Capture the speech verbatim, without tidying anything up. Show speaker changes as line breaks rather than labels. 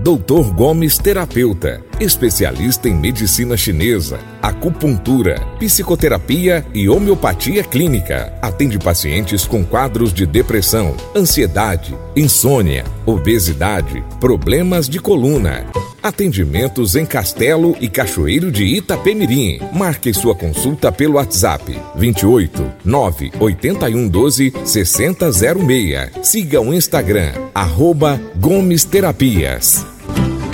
doutor Gomes Terapeuta, especialista em medicina chinesa, acupuntura, psicoterapia e homeopatia clínica. Atende pacientes com quadros de depressão, ansiedade, insônia, obesidade, problemas de coluna. Atendimentos em Castelo e Cachoeiro de Itapemirim. Marque sua consulta pelo WhatsApp vinte e oito, nove oito um, doze, sessenta zero seis. Siga o Instagram, arroba Gomes Terapias.